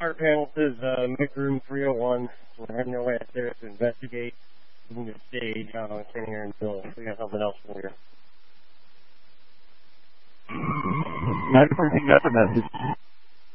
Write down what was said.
Our panel says Mick Room 301. We're heading our way up there to investigate the stage out on Ken here and Bill. We got something else for you. 914 got the message.